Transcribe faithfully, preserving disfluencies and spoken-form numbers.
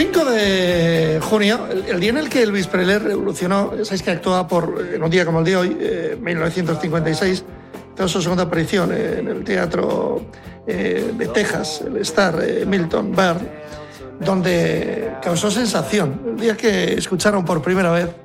cinco de junio, el, el día en el que Elvis Presley revolucionó, sabéis que actuaba por, en un día como el de hoy, eh, mil novecientos cincuenta y seis, hizo su segunda aparición eh, en el teatro eh, de Texas, el Star eh, Milton Berle, donde causó sensación. El día que escucharon por primera vez